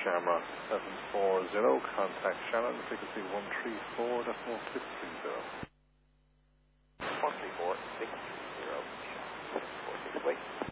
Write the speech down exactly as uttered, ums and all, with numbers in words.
Shamrock seven four zero, contact Shannon, frequency one three four point six three zero. one three four point six three zero, seven four six, wait.